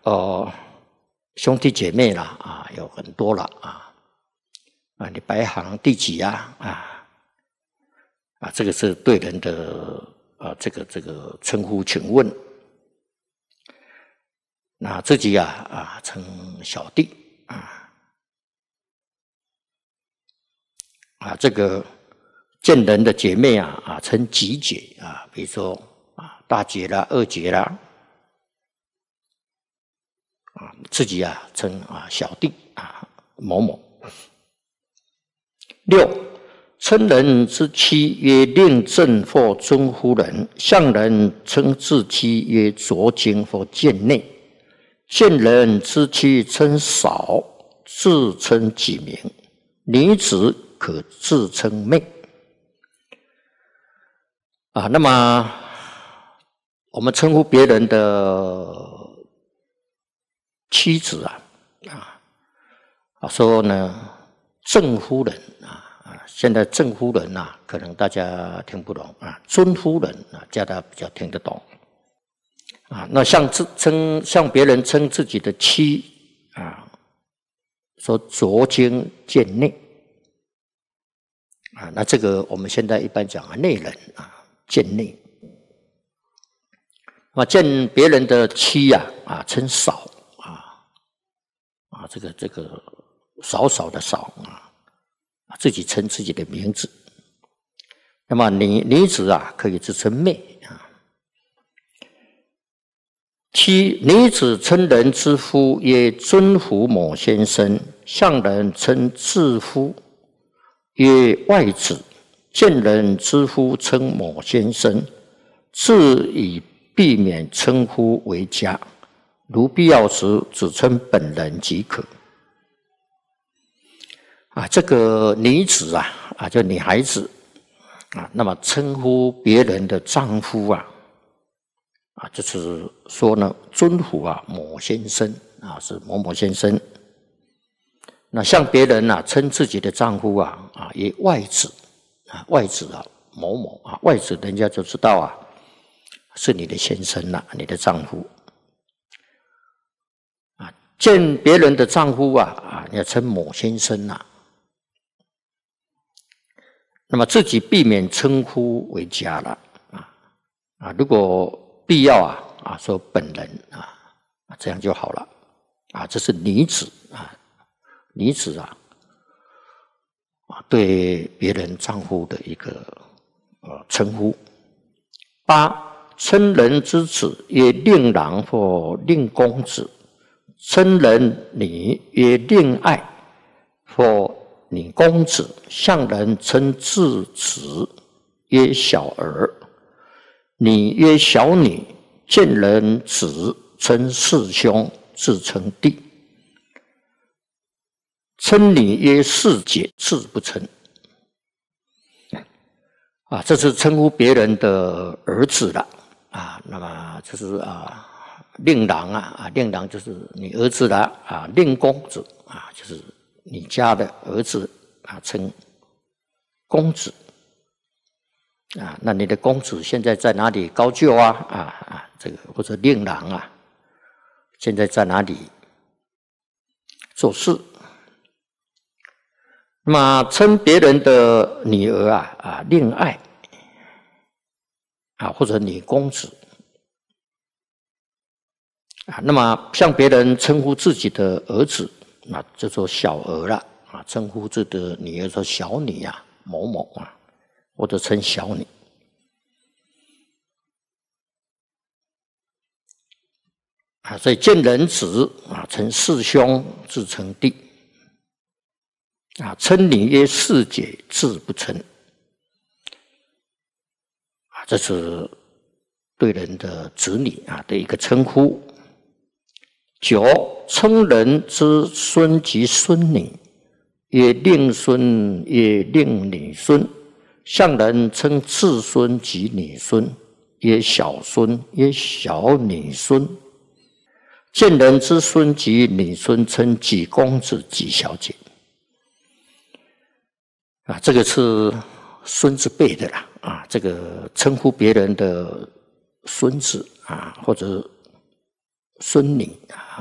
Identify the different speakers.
Speaker 1: 兄弟姐妹啦啊，有很多了你排行第几啊？这个是对人的这个称呼，请问那自己称小弟这个见人的姐妹称几姐比如说大姐啦、二姐啦自己称小弟某某。6称人之妻曰令正或尊夫人，向人称自妻曰浊经或贱内，见人之妻称嫂，自称己名，女子可自称妹那么我们称呼别人的妻子说呢正夫人现在正夫人可能大家听不懂尊夫人大家比较听得懂那像别人称自己的妻说浊经贱内那这个我们现在一般讲内人贱内。见别人的妻称嫂这个少少的少自己称自己的名字。那么女子可以自称妹女子称人之夫曰尊夫某先生，向人称自夫曰外子，见人之夫称某先生，自以避免称呼为佳，如必要时只称本人即可这个女子就女孩子那么称呼别人的丈夫就是说呢尊夫某先生是某某先生。那像别人称自己的丈夫也外子外子某某外子人家就知道是你的先生你的丈夫见别人的丈夫要称某先生那么自己避免称呼为佳了如果必要说本人这样就好了这是女子女子对别人丈夫的一个称呼。8称人之子曰令郎或令公子，称人女曰令爱或女公子，向人称自子曰小儿，女曰小女，见人子称世兄，自称弟，称女曰世姐，自不称这是称呼别人的儿子了那么这是令郎令郎就是你儿子了令公子就是你家的儿子称公子那你的公子现在在哪里高就这个或者令郎现在在哪里做事。那么称别人的女儿令爱或者女公子那么向别人称呼自己的儿子就做小儿了称呼自己的女儿说小女某某或者称小女所以见人子称世兄，自称弟称女曰世姐，自不称这是对人的子女的一个称呼。9称人之孙及孙女曰令孙，曰令女孙，向人称次孙及女孙，曰小孙，曰小女孙，见人之孙及女孙称几公子、几小姐这个是孙子辈的啦这个称呼别人的孙子或者孙女